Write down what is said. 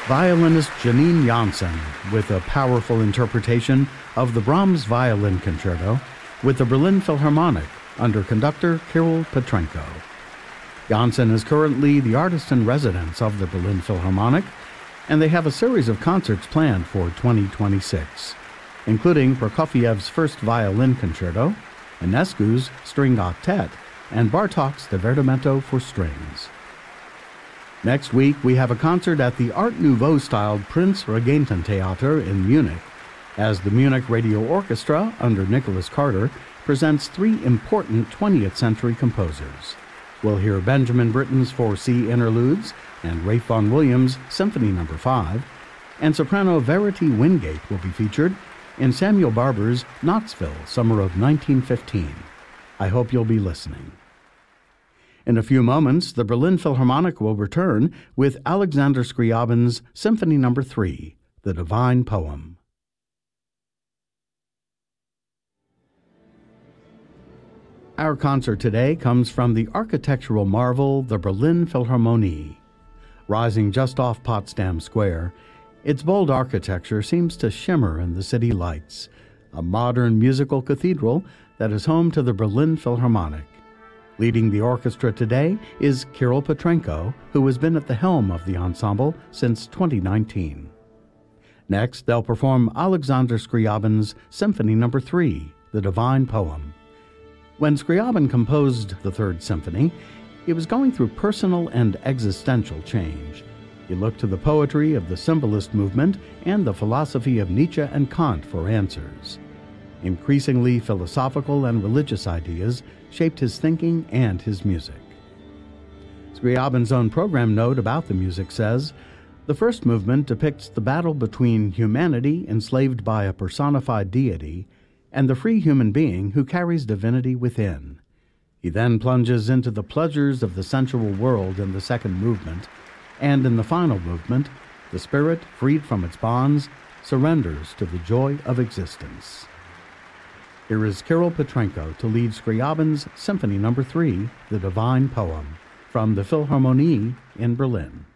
Violinist Janine Janssen with a powerful interpretation of the Brahms Violin Concerto with the Berlin Philharmonic under conductor Kirill Petrenko. Janssen is currently the artist-in-residence of the Berlin Philharmonic, and they have a series of concerts planned for 2026, including Prokofiev's First Violin Concerto, Enescu's String Octet, and Bartók's Divertimento for Strings. Next week, we have a concert at the Art Nouveau-styled Prinz Regententheater in Munich, as the Munich Radio Orchestra, under Nicholas Carter, presents three important 20th century composers. We'll hear Benjamin Britten's 4C Interludes and Ralph Vaughan Williams' Symphony No. 5, and soprano Verity Wingate will be featured in Samuel Barber's Knoxville, Summer of 1915. I hope you'll be listening. In a few moments, the Berlin Philharmonic will return with Alexander Scriabin's Symphony No. 3, The Divine Poem. Our concert today comes from the architectural marvel, the Berlin Philharmonie. Rising just off Potsdam Square, its bold architecture seems to shimmer in the city lights, a modern musical cathedral that is home to the Berlin Philharmonic. Leading the orchestra today is Kirill Petrenko, who has been at the helm of the ensemble since 2019. Next, they'll perform Alexander Scriabin's Symphony No. 3, The Divine Poem. When Scriabin composed the Third Symphony, he was going through personal and existential change. He looked to the poetry of the symbolist movement and the philosophy of Nietzsche and Kant for answers. Increasingly philosophical and religious ideas shaped his thinking and his music. Scriabin's own program note about the music says, "The first movement depicts the battle between humanity enslaved by a personified deity and the free human being who carries divinity within. He then plunges into the pleasures of the sensual world in the second movement, and in the final movement, the spirit, freed from its bonds, surrenders to the joy of existence." Here is Kirill Petrenko to lead Scriabin's Symphony No. 3, The Divine Poem, from the Philharmonie in Berlin.